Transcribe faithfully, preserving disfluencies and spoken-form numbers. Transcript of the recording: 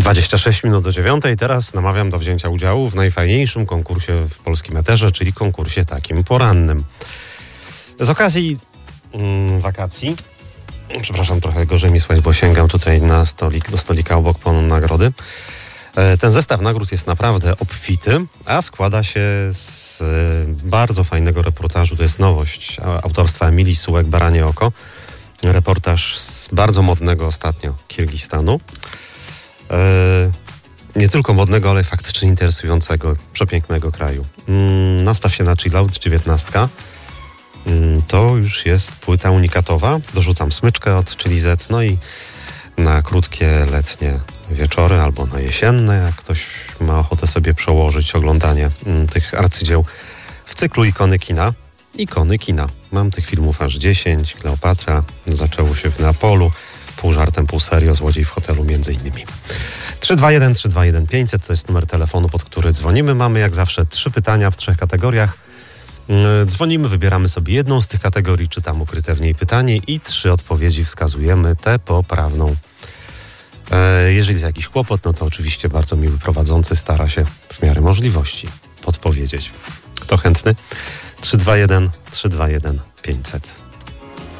dwadzieścia sześć minut do dziewiątej. Teraz namawiam do wzięcia udziału w najfajniejszym konkursie w polskim eterze, czyli konkursie takim porannym. Z okazji mm, wakacji, przepraszam, trochę gorzej mi słychać, bo sięgam tutaj na stolik, do stolika obok po nagrody. E, ten zestaw nagród jest naprawdę obfity, a składa się z e, bardzo fajnego reportażu. To jest nowość autorstwa Emilii Sułek-Baranie Oko. Reportaż z bardzo modnego ostatnio Kirgistanu. E, nie tylko modnego, ale faktycznie interesującego, przepięknego kraju. Mm, nastaw się na chillout dziewiętnastka. Mm, to już jest płyta unikatowa. Dorzucam smyczkę od Chili Z, no i na krótkie letnie wieczory albo na jesienne, jak ktoś ma ochotę sobie przełożyć oglądanie mm, tych arcydzieł w cyklu Ikony kina. Ikony kina. Mam tych filmów aż dziesięć. Kleopatra, Zaczęło się w Neapolu, pół żartem, pół serio, Złodziej w hotelu między innymi. trzy dwa jeden trzy dwa jeden pięćset to jest numer telefonu, pod który dzwonimy. Mamy jak zawsze trzy pytania w trzech kategoriach. Dzwonimy, wybieramy sobie jedną z tych kategorii, czytam ukryte w niej pytanie i trzy odpowiedzi wskazujemy, tę poprawną. Jeżeli jest jakiś kłopot, no to oczywiście bardzo miły prowadzący stara się w miarę możliwości podpowiedzieć. Kto chętny? trzy dwa jeden trzy dwa jeden pięćset.